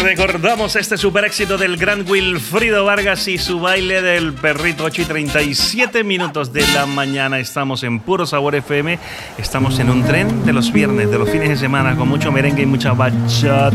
Recordamos este super éxito del gran Wilfrido Vargas y su baile del perrito. 8:37 de la mañana. Estamos en Puro Sabor FM. Estamos en un tren de los viernes, de los fines de semana, con mucho merengue y mucha bachata.